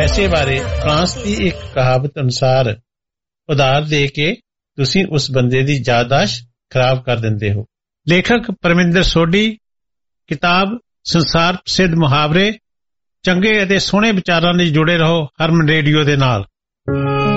ਪੈਸੇ ਬਾਰੇ ਫਰਾਂਸ ਦੀ ਇੱਕ ਕਹਾਵਤ ਅਨੁਸਾਰ ਉਧਾਰ ਦੇ ਕੇ ਤੁਸੀਂ ਉਸ ਬੰਦੇ ਦੀ ਯਾਦਦਾਸ਼ਤ ਖਰਾਬ ਕਰ ਦਿੰਦੇ ਹੋ। ਲੇਖਕ ਪਰਮਿੰਦਰ ਸੋਢੀ, ਕਿਤਾਬ ਸੰਸਾਰ ਪ੍ਰਸਿੱਧ ਮੁਹਾਵਰੇ। ਚੰਗੇ ਅਤੇ ਸੋਹਣੇ ਵਿਚਾਰਾਂ ਲਈ ਜੁੜੇ ਰਹੋ ਹਰਮਨ ਰੇਡੀਓ ਦੇ ਨਾਲ।